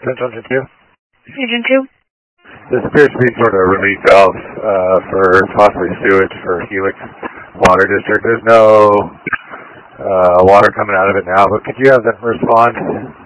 Central Engine 2? Engine 2? This appears to be sort of a relief valve for possibly sewage for Helix Water District. There's no water coming out of it now, but could you have them respond?